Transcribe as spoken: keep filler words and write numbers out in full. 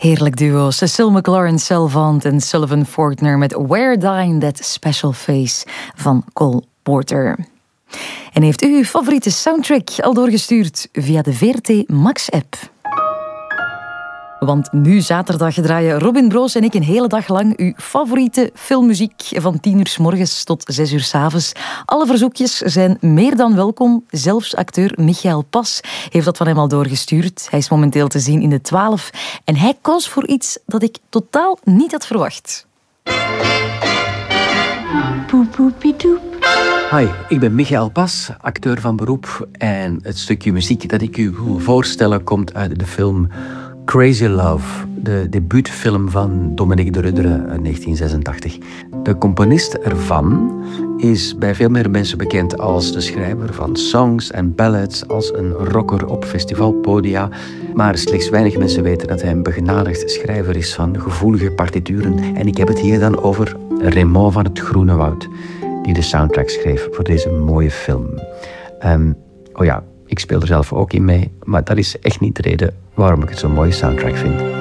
Heerlijk duo. Cecile McLaurin Salvant en Sullivan Fortner met Where Dine That Special Face van Cole Porter. En heeft u uw favoriete soundtrack al doorgestuurd via de V R T Max-app? Want nu zaterdag draaien Robin Broos en ik een hele dag lang uw favoriete filmmuziek van tien uur 's morgens tot zes uur 's avonds. Alle verzoekjes zijn meer dan welkom. Zelfs acteur Michael Pas heeft dat van hem al doorgestuurd. Hij is momenteel te zien in de twaalf en hij koos voor iets dat ik totaal niet had verwacht. Hi, ik ben Michael Pas, acteur van beroep. En het stukje muziek dat ik u wil voorstellen komt uit de film Crazy Love, de debuutfilm van Dominique de Rudderen uit negentien zesentachtig. De componist ervan is bij veel meer mensen bekend als de schrijver van songs en ballads, als een rocker op festivalpodia. Maar slechts weinig mensen weten dat hij een begenadigd schrijver is van gevoelige partituren. En ik heb het hier dan over Raymond van het Groene Woud, die de soundtrack schreef voor deze mooie film. Um, oh ja, ik speel er zelf ook in mee, maar dat is echt niet de reden waarom ik het zo'n mooie soundtrack vind.